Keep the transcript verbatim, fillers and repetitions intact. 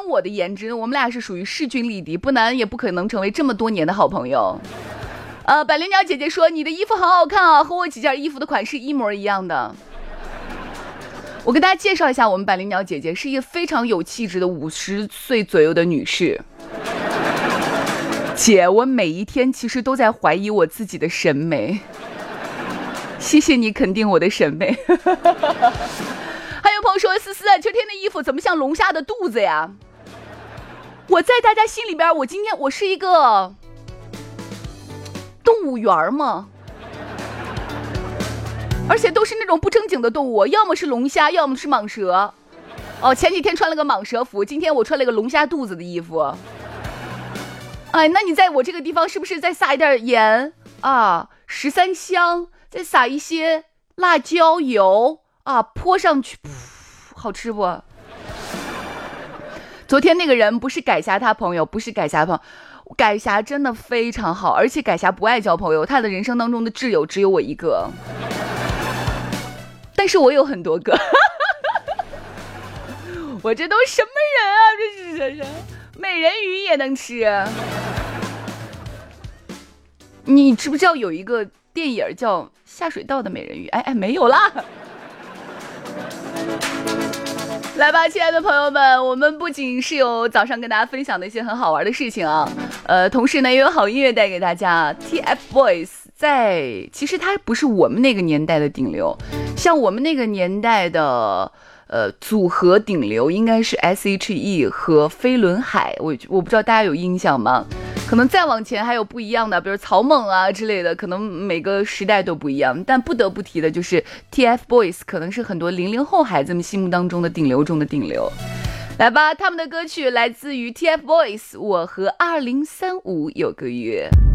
跟我的颜值，我们俩是属于势均力敌，不难也不可能成为这么多年的好朋友。呃，百灵鸟姐姐说你的衣服好好看啊，和我几件衣服的款式一模一样的。我跟大家介绍一下，我们百灵鸟姐姐是一个非常有气质的五十岁左右的女士。姐，我每一天其实都在怀疑我自己的审美，谢谢你肯定我的审美。还有朋友说，思思，秋天的衣服怎么像龙虾的肚子呀？我在大家心里边，我今天我是一个动物园吗？而且都是那种不正经的动物，要么是龙虾，要么是蟒蛇。哦，前几天穿了个蟒蛇服，今天我穿了个龙虾肚子的衣服。哎，那你在我这个地方是不是再撒一点盐啊，十三香，再撒一些辣椒油啊，泼上去，好吃不？昨天那个人不是改霞他朋友，不是改霞朋友。改霞真的非常好，而且改霞不爱交朋友，他的人生当中的挚友只有我一个，但是我有很多个。我这都什么人啊，这是这是美人鱼也能吃。你知不知道有一个电影叫下水道的美人鱼？哎哎，没有啦。来吧，亲爱的朋友们，我们不仅是有早上跟大家分享的一些很好玩的事情啊，呃，同时呢也有好音乐带给大家。T F Boys 在其实它不是我们那个年代的顶流，像我们那个年代的呃组合顶流应该是 S H E 和飞轮海，我我不知道大家有印象吗？可能再往前还有不一样的，比如草蜢啊之类的，可能每个时代都不一样。但不得不提的就是 T F Boys， 可能是很多零零后孩子们心目当中的顶流中的顶流。来吧，他们的歌曲来自于 T F Boys， 我和二零三五有个约。